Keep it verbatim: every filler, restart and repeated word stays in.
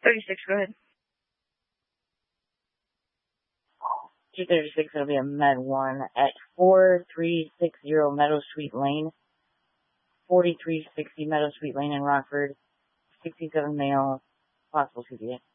thirty-six, go ahead. two thirty-six, it'll be a Med one at four three six zero Meadow Sweet Lane, forty-three sixty Meadow Sweet Lane in Rockford, sixty-seven male, possible C V A.